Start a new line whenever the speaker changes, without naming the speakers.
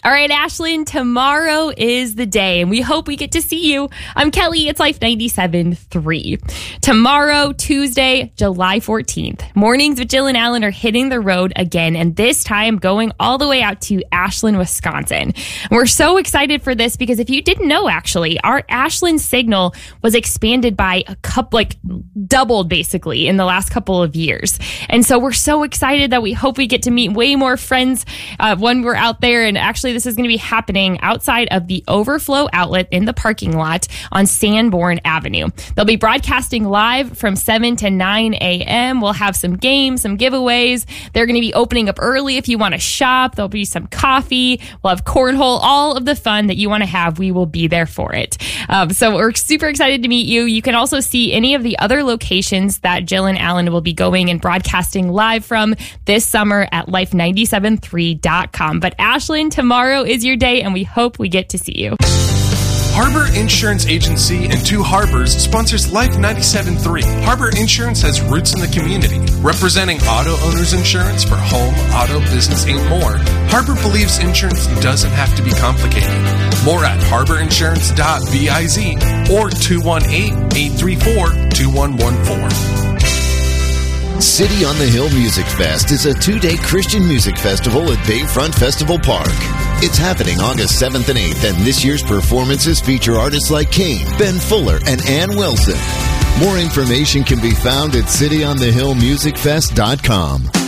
All right, Ashlyn, tomorrow is the day, and we hope we get to see you. I'm Kelly. It's Life 97.3. Tomorrow, Tuesday, July 14th, Mornings with Jill and Alan are hitting the road again, and this time going all the way out to Ashland, Wisconsin. We're so excited for this because if you didn't know, actually, our Ashland signal was expanded by doubled basically in the last couple of years. And so we're so excited that we hope we get to meet way more friends when we're out there. And actually, this is going to be happening outside of the Overflow outlet in the parking lot on Sanborn Avenue. They'll be broadcasting live from 7 to 9 a.m. We'll have some games, some giveaways. They're going to be opening up early if you want to shop. There'll be some coffee. We'll have cornhole, all of the fun that you want to have. We will be there for it. So we're super excited to meet you. You can also see any of the other locations that Jill and Alan will be going and broadcasting live from this summer at life973.com. But Ashlyn, tomorrow is your day, and we hope we get to see you.
Harbor Insurance Agency in Two Harbors sponsors Life 97.3. Harbor Insurance has roots in the community, representing auto owners insurance for home, auto, business, and more. Harbor believes insurance doesn't have to be complicated. More at harborinsurance.biz or 218-834-2114.
City on the Hill Music Fest is a 2-day Christian music festival at Bayfront Festival Park. It's happening August 7th and 8th, and this year's performances feature artists like Kane, Ben Fuller, and Ann Wilson. More information can be found at cityonthehillmusicfest.com.